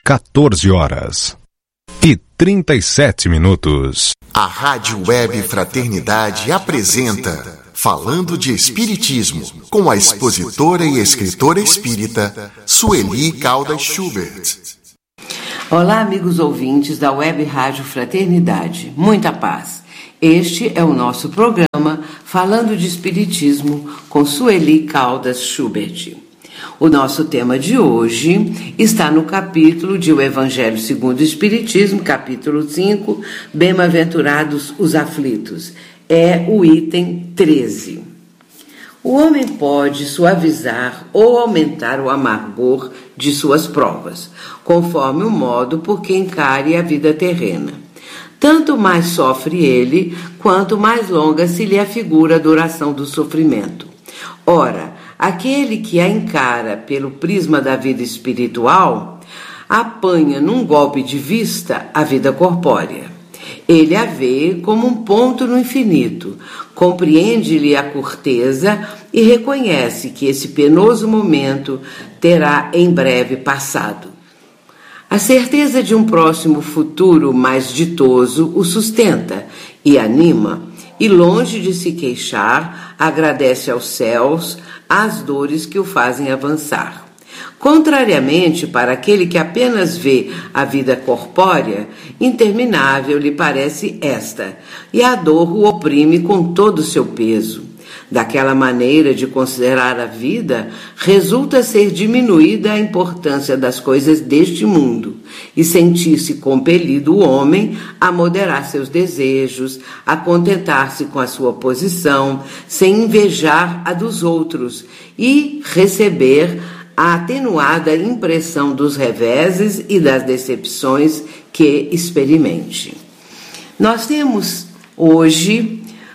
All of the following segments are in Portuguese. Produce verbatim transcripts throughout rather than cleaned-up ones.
quatorze horas e trinta e sete minutos. A Rádio Web Fraternidade apresenta Falando de Espiritismo, com a expositora e escritora espírita Sueli Caldas Schubert. Olá, amigos ouvintes da Web Rádio Fraternidade. Muita paz. Este é o nosso programa Falando de Espiritismo com Sueli Caldas Schubert. O nosso tema de hoje está no capítulo de O Evangelho segundo o Espiritismo, capítulo cinco, Bem-aventurados os aflitos. É o item treze. O homem pode suavizar ou aumentar o amargor de suas provas, conforme o modo por que encare a vida terrena. Tanto mais sofre ele, quanto mais longa se lhe afigura a duração do sofrimento. Ora, aquele que a encara pelo prisma da vida espiritual, apanha num golpe de vista a vida corpórea. Ele a vê como um ponto no infinito, compreende-lhe a curteza e reconhece que esse penoso momento terá em breve passado. A certeza de um próximo futuro mais ditoso o sustenta e anima, e longe de se queixar, agradece aos céus as dores que o fazem avançar. Contrariamente, para aquele que apenas vê a vida corpórea, interminável lhe parece esta, e a dor o oprime com todo o seu peso. Daquela maneira de considerar a vida, resulta ser diminuída a importância das coisas deste mundo e sentir-se compelido o homem a moderar seus desejos, a contentar-se com a sua posição, sem invejar a dos outros e receber a atenuada impressão dos reveses e das decepções que experimente. Nós temos hoje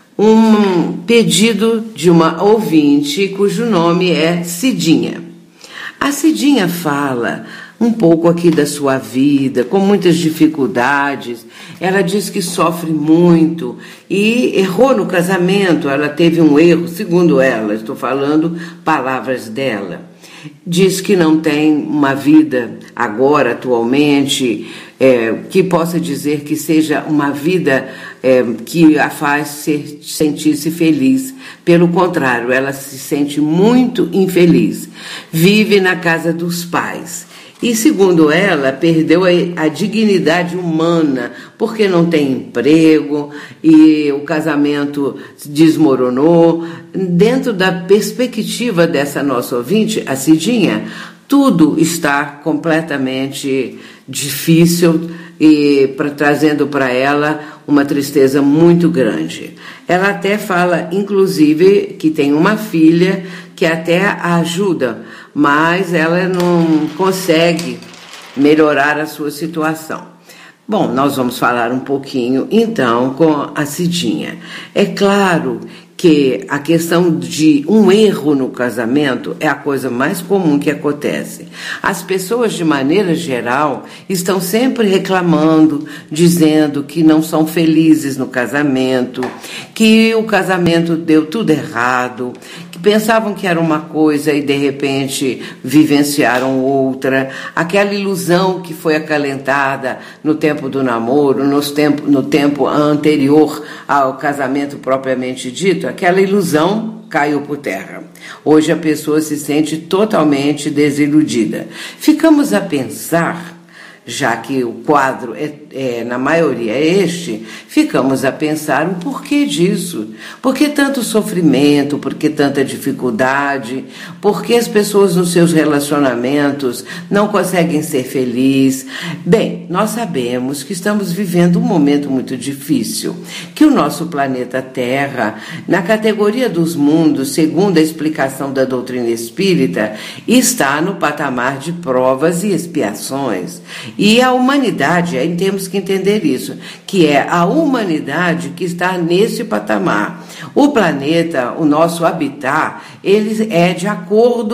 um pedido de uma ouvinte cujo nome é Cidinha. A Cidinha fala um pouco aqui da sua vida, com muitas dificuldades. Ela diz que sofre muito e errou no casamento. Ela teve um erro, segundo ela, estou falando palavras dela. Diz que não tem uma vida agora, atualmente, é, que possa dizer que seja uma vida é, que a faz ser, sentir-se feliz. Pelo contrário, ela se sente muito infeliz. Vive na casa dos pais. E, segundo ela, perdeu a, a dignidade humana, porque não tem emprego e o casamento desmoronou. Dentro da perspectiva dessa nossa ouvinte, a Cidinha, tudo está completamente difícil e pra, trazendo para ela uma tristeza muito grande. Ela até fala, inclusive, que tem uma filha que até a ajuda, mas ela não consegue melhorar a sua situação. Bom, nós vamos falar um pouquinho, então, com a Cidinha. É claro que a questão de um erro no casamento é a coisa mais comum que acontece. As pessoas, de maneira geral, estão sempre reclamando, dizendo que não são felizes no casamento, que o casamento deu tudo errado, que pensavam que era uma coisa e, de repente, vivenciaram outra. Aquela ilusão que foi acalentada no tempo do namoro, nos tempo, no tempo anterior ao casamento propriamente dito, aquela ilusão caiu por terra. Hoje a pessoa se sente totalmente desiludida. Ficamos a pensar, já que o quadro é, é, na maioria é este, ficamos a pensar o porquê disso. Por que tanto sofrimento, por que tanta dificuldade, por que as pessoas nos seus relacionamentos não conseguem ser felizes? Bem, nós sabemos que estamos vivendo um momento muito difícil, que o nosso planeta Terra, na categoria dos mundos, segundo a explicação da doutrina espírita, está no patamar de provas e expiações. E a humanidade, aí temos que entender isso, que é a humanidade que está nesse patamar. O planeta, o nosso habitat, ele é de acordo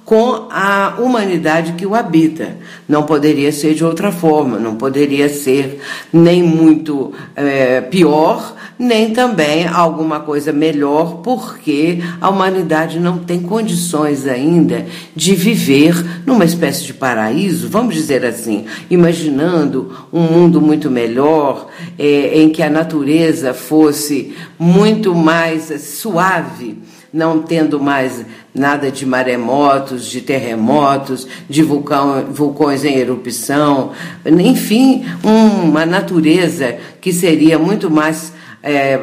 com a humanidade que o habita. Não poderia ser de outra forma, não poderia ser nem muito é, pior, nem também alguma coisa melhor, porque a humanidade não tem condições ainda de viver numa espécie de paraíso, vamos dizer assim, imaginando um mundo muito melhor, é, em que a natureza fosse muito mais suave, não tendo mais nada de maremotos, de terremotos, de vulcão, vulcões em erupção, enfim, uma natureza que seria muito mais é,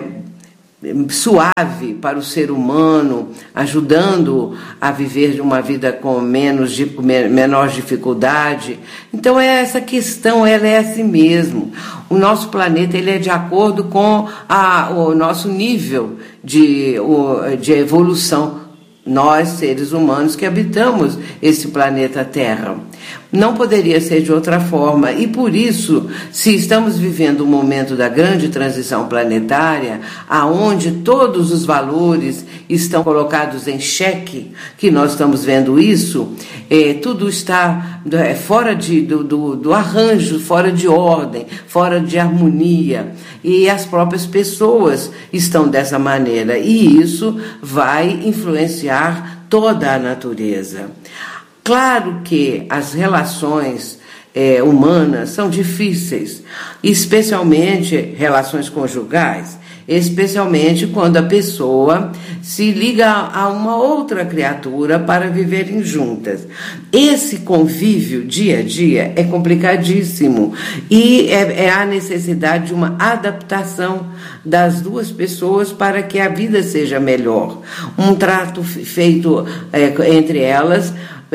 suave para o ser humano, ajudando a viver uma vida com menos, menor dificuldade. Então é essa questão, ela é assim mesmo. O nosso planeta ele é de acordo com a, o nosso nível de, de evolução. Nós, seres humanos que habitamos esse planeta Terra. Não poderia ser de outra forma, e por isso, se estamos vivendo um momento da grande transição planetária, aonde todos os valores estão colocados em xeque, que nós estamos vendo isso, é, tudo está é, fora de, do, do, do arranjo, fora de ordem, fora de harmonia, e as próprias pessoas estão dessa maneira, e isso vai influenciar toda a natureza. Claro que as relações é, humanas são difíceis, especialmente relações conjugais, especialmente quando a pessoa se liga a uma outra criatura para viverem juntas. Esse convívio dia a dia é complicadíssimo e é, é a necessidade de uma adaptação das duas pessoas para que a vida seja melhor. Um trato feito é, entre elas,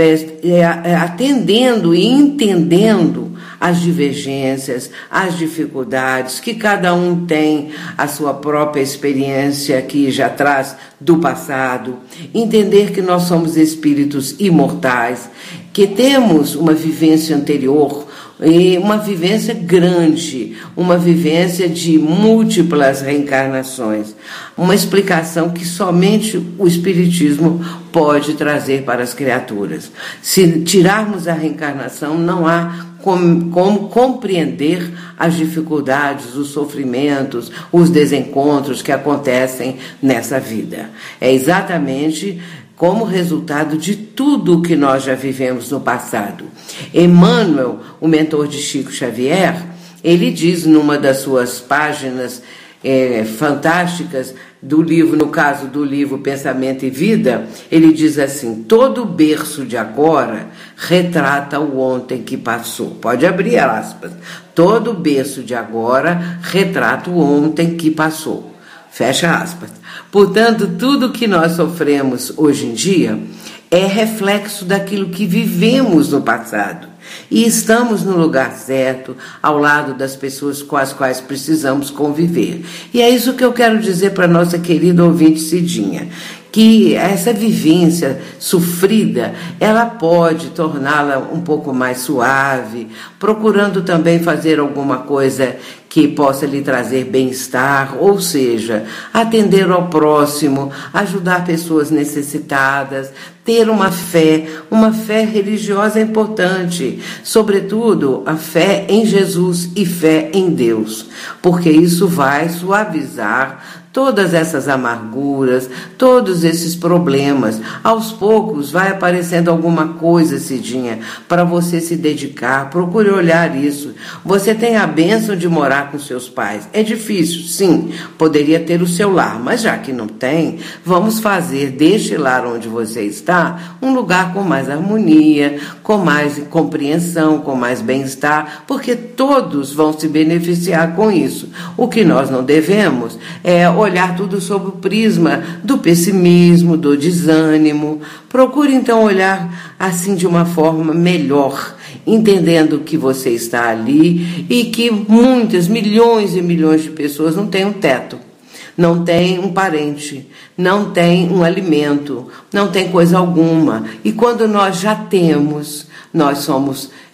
É, atendendo e entendendo as divergências, as dificuldades, que cada um tem a sua própria experiência que já traz do passado, entender que nós somos espíritos imortais, que temos uma vivência anterior, e uma vivência grande, uma vivência de múltiplas reencarnações, uma explicação que somente o Espiritismo pode trazer para as criaturas. Se tirarmos a reencarnação, não há como, como compreender as dificuldades, os sofrimentos, os desencontros que acontecem nessa vida. É exatamente como resultado de tudo o que nós já vivemos no passado. Emmanuel, o mentor de Chico Xavier, ele diz numa das suas páginas é, fantásticas do livro, no caso do livro Pensamento e Vida, ele diz assim: todo berço de agora retrata o ontem que passou. Pode abrir aspas. Todo berço de agora retrata o ontem que passou. Fecha aspas. Portanto, tudo que nós sofremos hoje em dia é reflexo daquilo que vivemos no passado. E estamos no lugar certo, ao lado das pessoas com as quais precisamos conviver. E é isso que eu quero dizer para a nossa querida ouvinte Cidinha, que essa vivência sofrida, ela pode torná-la um pouco mais suave, procurando também fazer alguma coisa que possa lhe trazer bem-estar, ou seja, atender ao próximo, ajudar pessoas necessitadas, ter uma fé, uma fé religiosa é importante, sobretudo a fé em Jesus e fé em Deus, porque isso vai suavizar todas essas amarguras, todos esses problemas. Aos poucos vai aparecendo alguma coisa, Cidinha, para você se dedicar. Procure olhar isso. Você tem a bênção de morar com seus pais. É difícil, sim, poderia ter o seu lar, mas já que não tem, vamos fazer deste lar onde você está um lugar com mais harmonia, com mais compreensão, com mais bem-estar, porque todos vão se beneficiar com isso. O que nós não devemos é olhar tudo sob o prisma do pessimismo, do desânimo. Procure então olhar assim de uma forma melhor, entendendo que você está ali e que muitas, milhões e milhões de pessoas não têm um teto, não têm um parente, não têm um alimento, não tem coisa alguma. E quando nós já temos, nós somos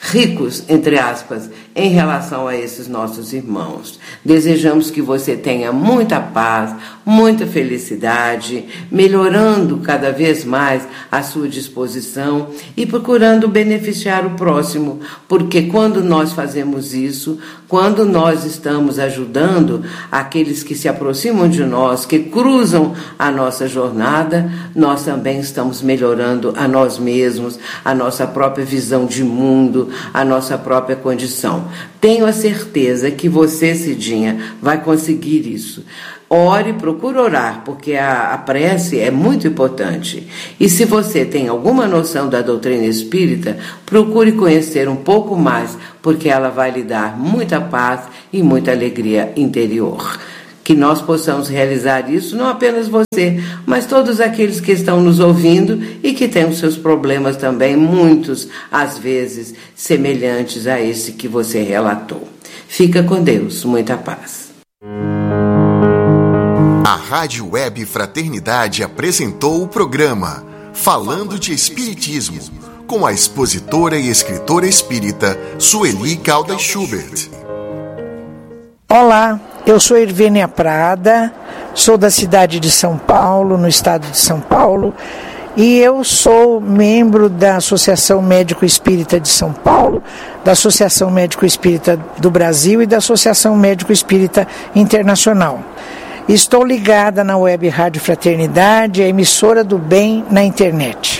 ricos, entre aspas, em relação a esses nossos irmãos. Desejamos que você tenha muita paz, muita felicidade, melhorando cada vez mais a sua disposição e procurando beneficiar o próximo, porque quando nós fazemos isso, quando nós estamos ajudando aqueles que se aproximam de nós, que cruzam a nossa jornada, nós também estamos melhorando a nós mesmos, a nossa própria visão de mundo, a nossa própria condição. Tenho a certeza que você, Cidinha, vai conseguir isso. Ore, procure orar, porque a, a prece é muito importante. E se você tem alguma noção da doutrina espírita, procure conhecer um pouco mais, porque ela vai lhe dar muita paz e muita alegria interior. Que nós possamos realizar isso, não apenas você, mas todos aqueles que estão nos ouvindo e que têm os seus problemas também, muitos, às vezes, semelhantes a esse que você relatou. Fica com Deus, muita paz. A Rádio Web Fraternidade apresentou o programa Falando de Espiritismo, com a expositora e escritora espírita Sueli Caldas Schubert. Olá, eu sou Irvênia Prada, sou da cidade de São Paulo, no estado de São Paulo, e eu sou membro da Associação Médico Espírita de São Paulo, da Associação Médico Espírita do Brasil e da Associação Médico Espírita Internacional. Estou ligada na Web Rádio Fraternidade, a emissora do bem na internet.